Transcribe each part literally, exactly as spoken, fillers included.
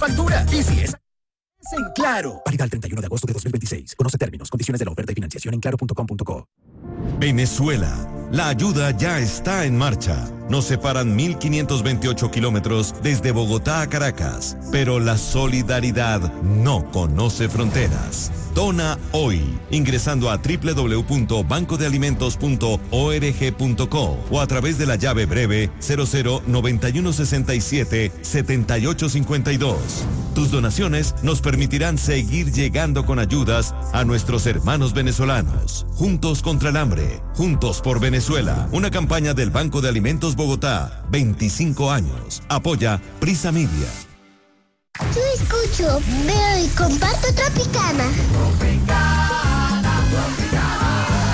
factura. Y si es... es en Claro. Válida el treinta y uno de agosto de dos mil veintiséis. Conoce términos, condiciones de la oferta y financiación en claro punto com punto co. Venezuela. La ayuda ya está en marcha. Nos separan mil quinientos veintiocho kilómetros desde Bogotá a Caracas, pero la solidaridad no conoce fronteras. Dona hoy, ingresando a doble u doble u doble u punto banco de alimentos punto org punto co o a través de la llave breve cero cero noventa y uno sesenta y siete setenta y ocho cincuenta y dos. Tus donaciones nos permitirán seguir llegando con ayudas a nuestros hermanos venezolanos. Juntos contra el hambre, juntos por Venezuela. Una campaña del Banco de Alimentos Bogotá, veinticinco años. Apoya Prisa Media. Yo escucho, veo y comparto Tropicana. Tropicana, Tropicana.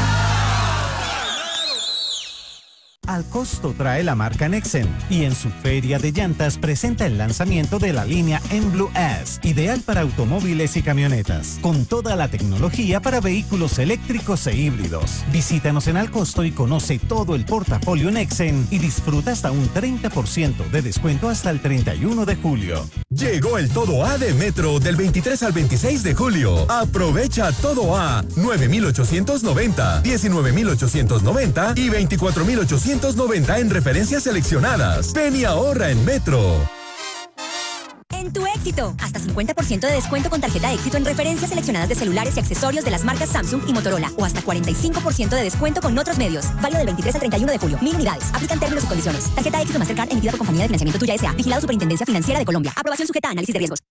Al costo trae la marca Nexen y en su feria de llantas presenta el lanzamiento de la línea N Blue S, ideal para automóviles y camionetas, con toda la tecnología para vehículos eléctricos e híbridos. Visítanos en Al Costo y conoce todo el portafolio Nexen y disfruta hasta un treinta por ciento de descuento hasta el treinta y uno de julio. Llegó el Todo A de Metro del veintitrés al veintiséis de julio. Aprovecha Todo A nueve mil ochocientos noventa, diecinueve mil ochocientos noventa y veinticuatro mil ochocientos noventa en referencias seleccionadas. Ven y ahorra en Metro. En tu éxito, hasta cincuenta por ciento de descuento con tarjeta éxito en referencias seleccionadas de celulares y accesorios de las marcas Samsung y Motorola, o hasta cuarenta y cinco por ciento de descuento con otros medios. Válido del veintitrés al treinta y uno de julio. Mil unidades. Aplican términos y condiciones. Tarjeta éxito Mastercard emitida por Compañía de Financiamiento Tuya S A. Vigilado Superintendencia Financiera de Colombia. Aprobación sujeta a análisis de riesgos.